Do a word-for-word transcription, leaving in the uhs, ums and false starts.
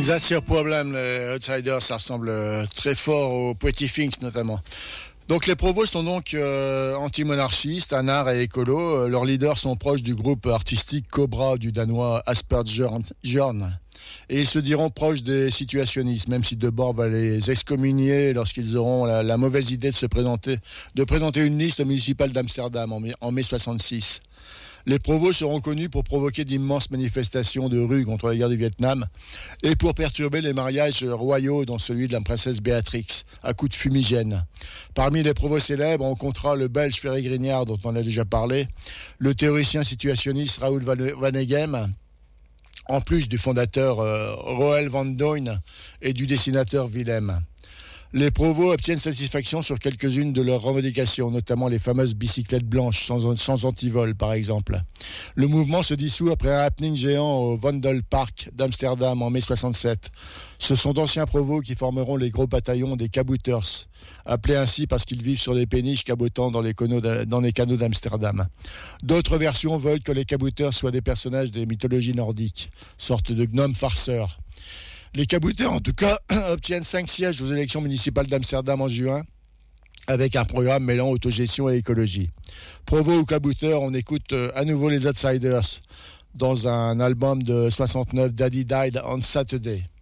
That's your problem, les Outsiders, ça ressemble très fort aux Pretty Things notamment. Donc les Provos sont donc euh, anti-monarchistes, anards et écolos. Euh, leurs leaders sont proches du groupe artistique Cobra du danois Aspergerjorn. Et ils se diront proches des situationnistes, même si Debord va les excommunier lorsqu'ils auront la, la mauvaise idée de se présenter, de présenter une liste municipale d'Amsterdam en mai, en mai soixante-six. Les Provos seront connus pour provoquer d'immenses manifestations de rue contre la guerre du Vietnam et pour perturber les mariages royaux, dont celui de la princesse Béatrix, à coups de fumigène. Parmi les Provos célèbres, on comptera le Belge Ferry Grignard, dont on a déjà parlé, le théoricien situationniste Raoul Vaneigem, en plus du fondateur euh, Roel van Duyn et du dessinateur Willem. Les Provos obtiennent satisfaction sur quelques-unes de leurs revendications, notamment les fameuses bicyclettes blanches sans, sans antivol, par exemple. Le mouvement se dissout après un happening géant au Vondelpark d'Amsterdam en mai soixante-sept. Ce sont d'anciens Provos qui formeront les gros bataillons des kabouters, appelés ainsi parce qu'ils vivent sur des péniches cabotant dans les, dans les canaux d'Amsterdam. D'autres versions veulent que les kabouters soient des personnages des mythologies nordiques, sorte de gnomes farceurs. Les kabouters, en tout cas, obtiennent cinq sièges aux élections municipales d'Amsterdam en juin, avec un programme mêlant autogestion et écologie. Provo ou kabouters, on écoute à nouveau les Outsiders dans un album de soixante-neuf, Daddy Died on Saturday.